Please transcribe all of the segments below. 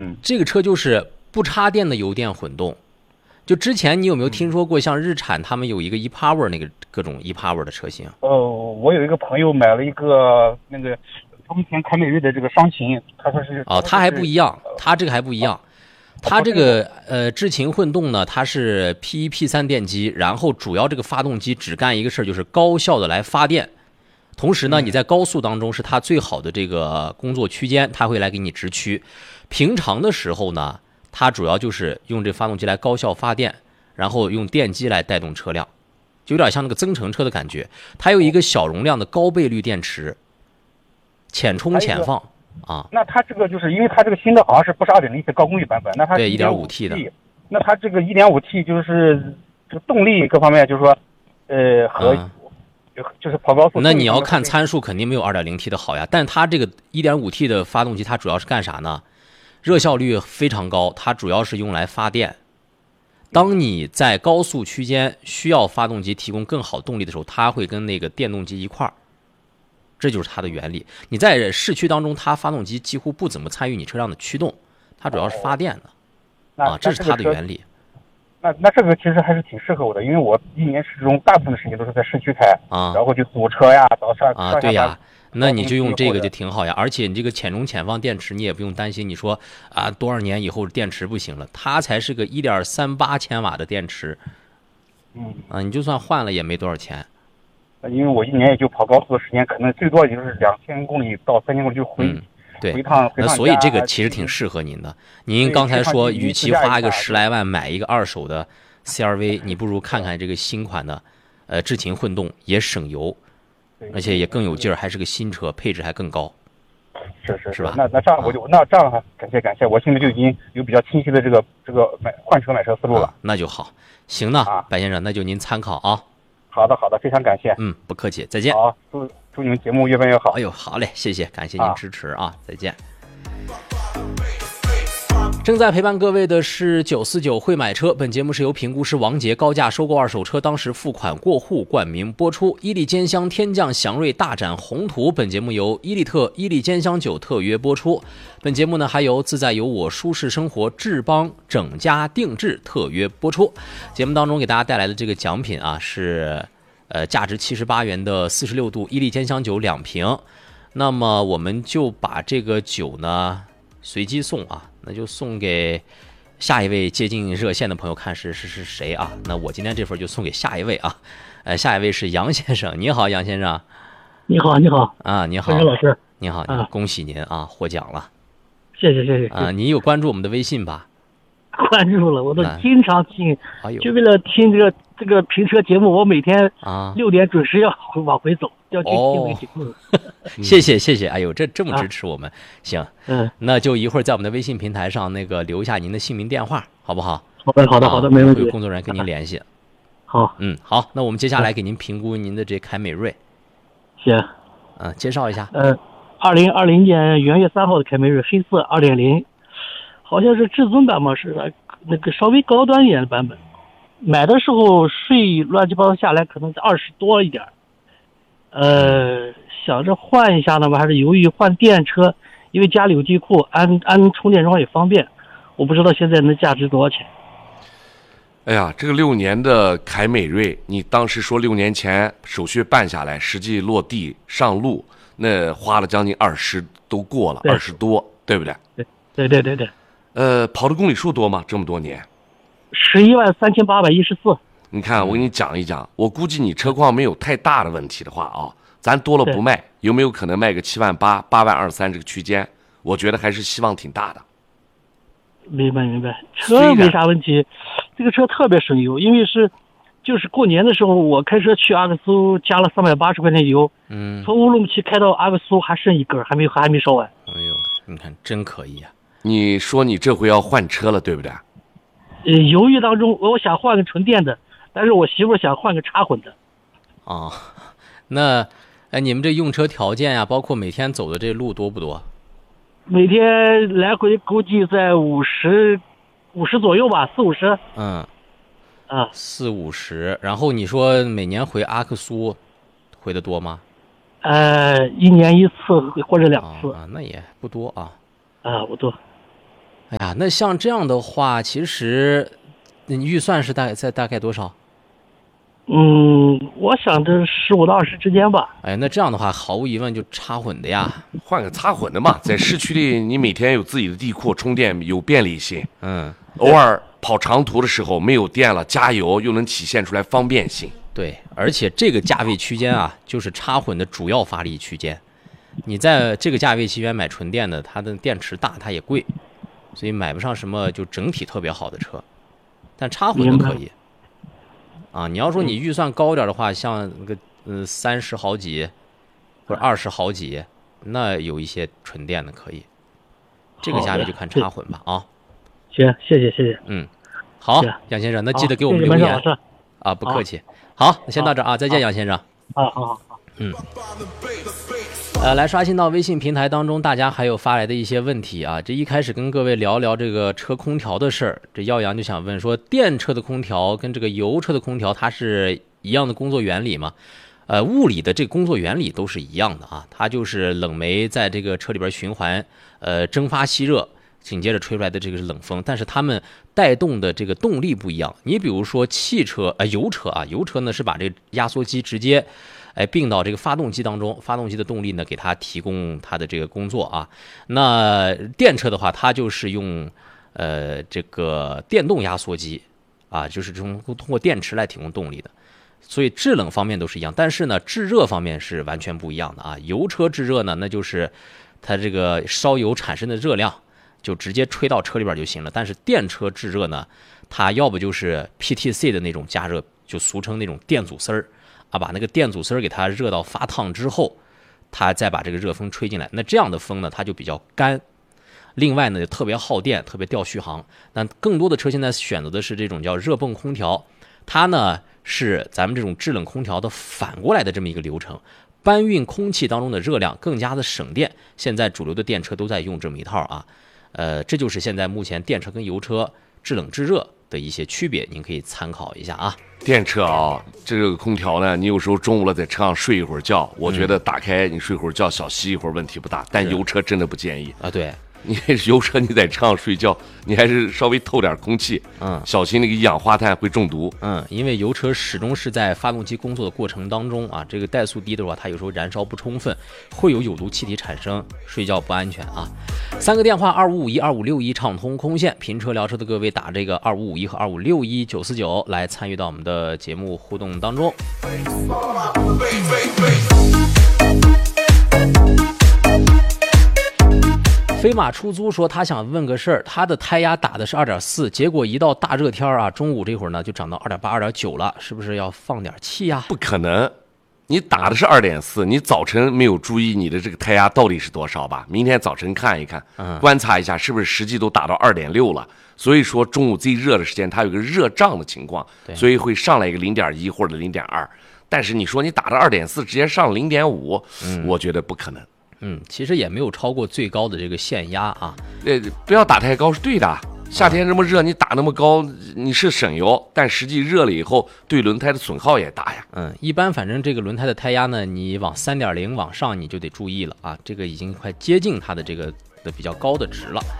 这个车就是不插电的油电混动。就之前你有没有听说过，像日产他们有一个 ePower 那个各种 ePower 的车型？ 我有一个朋友买了一个那个丰田凯美瑞的这个双擎，他说是它还不一样，它这个还不一样。它这个智擎混动呢，它是 P1、P3 电机，然后主要这个发动机只干一个事儿，就是高效的来发电。同时呢，你在高速当中是它最好的这个工作区间，它会来给你直驱。平常的时候呢，它主要就是用这发动机来高效发电，然后用电机来带动车辆，就有点像那个增程车的感觉。它有一个小容量的高倍率电池，浅充浅放啊。 那它这个就是因为它这个新的好像是不是 2.0T 高功率版本，那它对 1.5T 的， 那它这个 1.5T 就是这个动力各方面就是说和就是跑高速。 那你要看参数肯定没有 2.0T 的好呀，但它这个 1.5T 的发动机它主要是干啥呢？热效率非常高，它主要是用来发电。当你在高速区间需要发动机提供更好动力的时候，它会跟那个电动机一块儿，这就是它的原理。你在市区当中，它发动机几乎不怎么参与你车辆的驱动，它主要是发电的这是它的原理。 那这个其实还是挺适合我的，因为我一年之中大部分的时间都是在市区开然后就堵车呀，早上对呀，那你就用这个就挺好呀。而且你这个浅中浅放电池，你也不用担心，你说多少年以后电池不行了，它才是个1.38千瓦的电池，你就算换了也没多少钱。 因为我一年也就跑高速的时间，可能最多也就是2000公里到3000公里就回对， 趟那所以这个其实挺适合您的。您刚才说，与其花个10来万买一个二手的 CRV， 你不如看看这个新款的，智擎混动也省油，而且也更有劲儿，还是个新车，配置还更高。是吧？ 那这样感谢，我心里就已经有比较清晰的这个换车买车思路了。 那就好，行呢，白先生，那就您参考啊。 好的，非常感谢。 不客气，再见。 好，祝你们节目越办越好。 哎呦，好嘞，谢谢，感谢您支持再见。正在陪伴各位的是949会买车，本节目是由评估师王杰高价收购二手车，当时付款过户冠名播出。伊利兼香天降祥瑞大展宏图，本节目由伊利兼香酒特约播出。本节目呢还由自在有我舒适生活智邦整家定制特约播出。节目当中给大家带来的这个奖品是价值78元的46度伊利兼香酒2瓶。那么我们就把这个酒呢随机送那就送给下一位接近热线的朋友，看是谁那我今天这份就送给下一位下一位是杨先生。你好，杨先生。 你好你好， 老师。 你好，恭喜您获奖了。 谢谢你有关注我们的微信吧？ 关注了，我都经常听，就为了听这个评车节目，我每天6点准时要往回走，要去听这个节目。 谢谢，哎呦，这么支持我们，行，那就一会儿在我们的微信平台上留下您的姓名电话，好不好？ 好的，没问题。 有工作人员跟您联系。 好， 好，那我们接下来给您评估您的这凯美瑞。 行， 介绍一下。 2020年元月3号的凯美瑞黑色2.0，好像是至尊版嘛，是那个稍微高端一点的版本。买的时候税乱七八糟下来可能是20多一点，想着换一下呢吧，还是犹豫换电车，因为家里有地库，安充电桩也方便。我不知道现在能价值多少钱。 哎呀，这个6年的凯美瑞，你当时说6年前手续办下来，实际落地上路，那花了将近20都过了，20多，对不对？ 对。 跑的公里数多吗？这么多年 ？113814。 你看，我给你讲一讲，我估计你车况没有太大的问题的话咱多了不卖，有没有可能卖个7万8、8万23这个区间？我觉得还是希望挺大的。 明白，车没啥问题，这个车特别省油，因为就是过年的时候我开车去阿克苏加了380块钱油，从乌鲁木齐开到阿克苏还剩一根，还没烧完。 哎呦，你看真可以啊！ 你说你这回要换车了，对不对？ 犹豫当中，我想换个纯电的，但是我媳妇想换个插混的。 那你们这用车条件呀，包括每天走的这路多不多？ 每天来回估计在50左右吧，40-50。 40-50。然后你说每年回阿克苏回的多吗 ？1年1次或者2次。 那也不多不多。 哎呀，那像这样的话，其实你预算是大概多少？ 我想着15到20之间吧。 哎，那这样的话，毫无疑问就插混的呀。 换个插混的嘛，在市区里，你每天有自己的地库充电，有便利性。偶尔跑长途的时候没有电了，加油又能体现出来方便性。 对，而且这个价位区间啊，就是插混的主要发力区间。你在这个价位期间买纯电的，它的电池大，它也贵，所以买不上什么就整体特别好的车。但插混的可以。啊，你要说你预算高点的话，像那个30好几或者20好几，那有一些纯电的可以。这个价位就看插混吧啊。 行，谢谢。 好，杨先生，那记得给我们留言啊，不客气。好，那先到这儿啊，再见，杨先生。 好。 来刷新到微信平台当中，大家还有发来的一些问题啊。这一开始跟各位聊聊这个车空调的事儿，这耀阳就想问说，电车的空调跟这个油车的空调，它是一样的工作原理吗？物理的这个工作原理都是一样的啊，它就是冷媒在这个车里边循环，蒸发吸热，紧接着吹出来的这个是冷风，但是它们带动的这个动力不一样。你比如说油车呢是把这个压缩机直接并到这个发动机当中，发动机的动力呢给它提供它的这个工作啊。那电车的话，它就是用这个电动压缩机啊，就是通过电池来提供动力的。所以制冷方面都是一样，但是呢制热方面是完全不一样的啊。油车制热呢，那就是它这个烧油产生的热量就直接吹到车里边就行了。但是电车制热呢，它要不就是 PTC 的那种加热，就俗称那种电阻丝儿啊，把那个电阻丝儿给它热到发烫之后，它再把这个热风吹进来。那这样的风呢，它就比较干。另外呢，就特别耗电，特别掉续航。那更多的车现在选择的是这种叫热泵空调，它呢是咱们这种制冷空调的反过来的这么一个流程，搬运空气当中的热量更加的省电。现在主流的电车都在用这么一套啊。这就是现在目前电车跟油车制冷制热的一些区别，您可以参考一下啊。 电车啊，这个空调呢，你有时候中午了在车上睡一会儿觉，我觉得打开你睡会儿觉，小吸一会儿问题不大。但油车真的不建议啊。对， 你油车你在车上睡觉，你还是稍微透点空气，小心那个一氧化碳会中毒。 因为油车始终是在发动机工作的过程当中啊，这个怠速低的话，它有时候燃烧不充分，会有有毒气体产生，睡觉不安全啊。3个电话25512561畅通空线，评车聊车的各位打这个2551和2561949来参与到我们的节目互动当中。飞马出租说他想问个事儿，他的胎压打的是2.4，结果一到大热天啊，中午这会儿呢就涨到2.8、2.9了，是不是要放点气呀？ 不可能，你打的是2.4，你早晨没有注意你的这个胎压到底是多少吧？明天早晨看一看，观察一下是不是实际都打到2.6了。所以说中午最热的时间，它有个热胀的情况，所以会上来一个0.1或者0.2。但是你说你打到2.4直接上0.5，我觉得不可能。 其实也没有超过最高的这个限压啊。 不要打太高是对的。夏天这么热，你打那么高，你是省油，但实际热了以后，对轮胎的损耗也大呀。 一般反正这个轮胎的胎压呢，你往3.0往上你就得注意了啊，这个已经快接近它的这个的比较高的值了。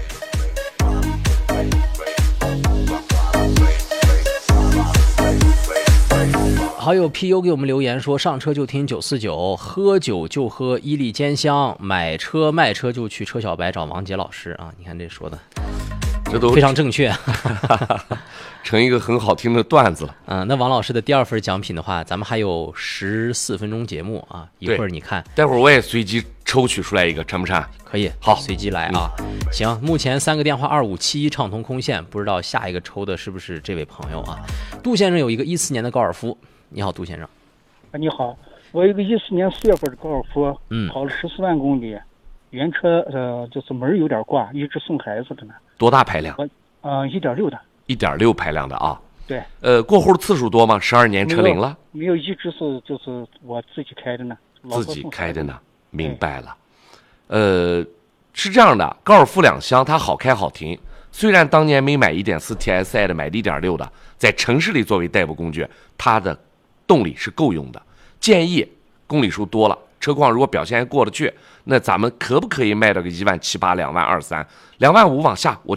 好友 PU 给我们留言说，上车就听949，喝酒就喝伊利兼香，买车卖车就去车小白找王杰老师啊！你看这说的， 这都非常正确， 成一个很好听的段子了。 那王老师的第2份奖品的话，咱们还有14分钟节目啊，一会儿你看， 待会儿我也随机抽取出来一个，成不成？ 可以， 好， 随机来啊。行，目前3个电话2571畅通空线，不知道下一个抽的是不是这位朋友啊？杜先生有一个14年的高尔夫。你好，杜先生。 你好，我有一个14年4月份的高尔夫，跑了14万公里，原车就是门有点挂，一直送孩子的呢。 多大排量 ？1.6的。 1.6排量的啊。 对。 过户次数多吗？12年车龄了？ 没有，一直就是我自己开的呢。 自己开的呢，明白了。是这样的，高尔夫2厢它好开好停。虽然当年没买1.4 TSI 的，买1.6的，在城市里作为代步工具，它的动力是够用的。建议公里数多了， 车况如果表现还过得去，那咱们可不可以卖到个1.78000、2.23000、2.5万往下？我